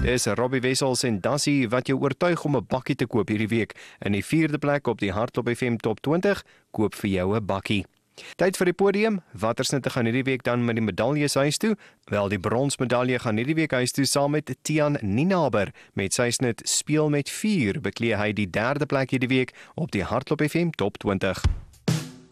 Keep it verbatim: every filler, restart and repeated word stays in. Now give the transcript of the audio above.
Dis Robbie Wessels en Dassie wat jou oortuig om 'n bakkie te koop hierdie week. In die vierde plek op die Hardloop F M Top twintig, koop vir jou 'n bakkie. Tyd vir die podium. Watter snitte gaan hierdie week dan met die medaljes huis toe? Wel, die bronsmedalje gaan hierdie week huis toe saam met Tiaan Ninaber. Met sy snit Speel met vier beklee hy die derde plek hierdie week op die Hardloop F M Top twintig.